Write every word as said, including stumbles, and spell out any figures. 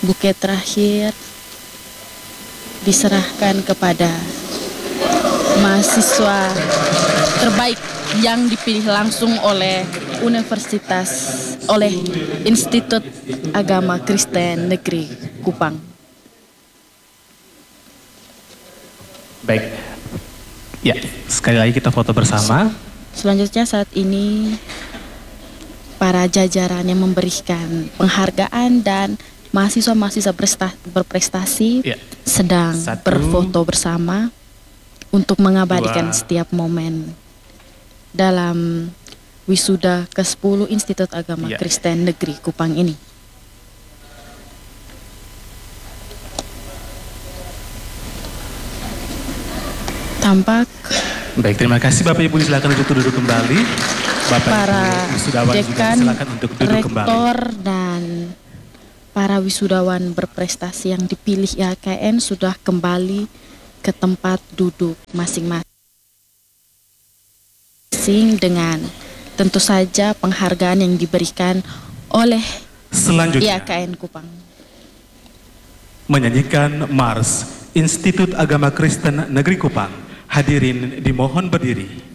buket terakhir diserahkan kepada mahasiswa terbaik yang dipilih langsung oleh Universitas, oleh Institut Agama Kristen Negeri Kupang. Baik, ya sekali lagi kita foto bersama. Selanjutnya saat ini para jajaran yang memberikan penghargaan dan mahasiswa-mahasiswa berprestasi ya, sedang Satu, berfoto bersama untuk mengabadikan dua, setiap momen dalam wisuda ke sepuluh Institut Agama ya. Kristen Negeri Kupang ini. Tampak. Baik, terima kasih Bapak Ibu, silakan untuk duduk kembali. Bapak para Ibu wisudawan dekan, juga silakan untuk duduk rektor, kembali. Dan para wisudawan berprestasi yang dipilih I A K N sudah kembali ke tempat duduk masing-masing dengan tentu saja penghargaan yang diberikan oleh selanjutnya I A K N Kupang. Menyanyikan Mars Institut Agama Kristen Negeri Kupang. Hadirin dimohon berdiri.